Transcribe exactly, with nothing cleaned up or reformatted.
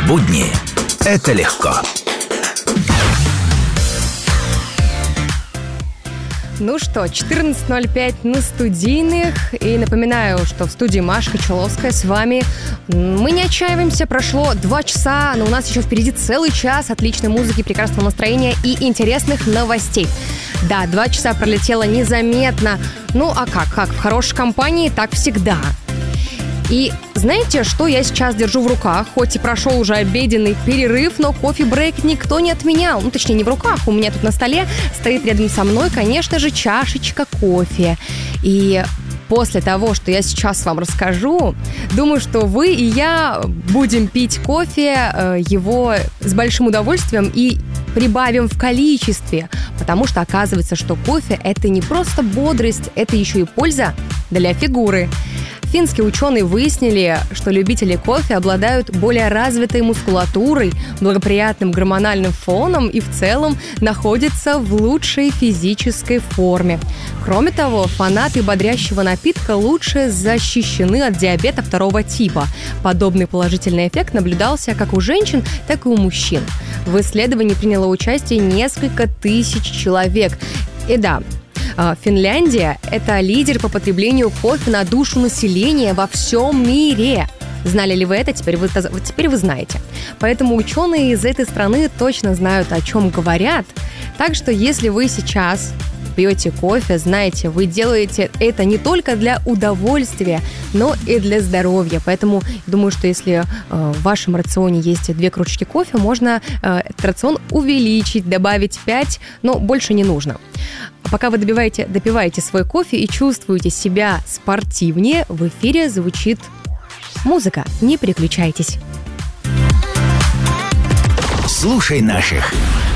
Будни – это легко. Ну что, четырнадцать ноль пять на студийных. И напоминаю, что в студии Маша Кочаловская с вами. Мы не отчаиваемся, прошло два часа, но у нас еще впереди целый час отличной музыки, прекрасного настроения и интересных новостей. Да, два часа пролетело незаметно. Ну а как? Как? В хорошей компании так всегда. И знаете, что я сейчас держу в руках? Хоть и прошел уже обеденный перерыв, но кофе-брейк никто не отменял. Ну, точнее, не в руках. У меня тут на столе стоит рядом со мной, конечно же, чашечка кофе. И после того, что я сейчас вам расскажу, думаю, что вы и я будем пить кофе, его с большим удовольствием и прибавим в количестве. Потому что оказывается, что кофе – это не просто бодрость, это еще и польза для фигуры. Финские ученые выяснили, что любители кофе обладают более развитой мускулатурой, благоприятным гормональным фоном и в целом находятся в лучшей физической форме. Кроме того, фанаты бодрящего напитка лучше защищены от диабета второго типа. Подобный положительный эффект наблюдался как у женщин, так и у мужчин. В исследовании приняло участие несколько тысяч человек. И да, Финляндия – это лидер по потреблению кофе на душу населения во всем мире. Знали ли вы это? Теперь вы, теперь вы знаете. Поэтому ученые из этой страны точно знают, о чем говорят. Так что, если вы сейчас пьете кофе, знаете, вы делаете это не только для удовольствия, но и для здоровья. Поэтому думаю, что если э, в вашем рационе есть две кружечки кофе, можно э, этот рацион увеличить, добавить пять, но больше не нужно. Пока вы добиваете, допиваете свой кофе и чувствуете себя спортивнее, в эфире звучит музыка. Не переключайтесь. Слушай наших.